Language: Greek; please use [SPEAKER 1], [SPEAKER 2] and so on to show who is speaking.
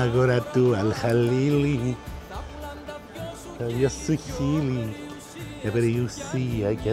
[SPEAKER 1] αγορά του Αλχαλίλη. Τα δυο σου χείλη, περιουσία και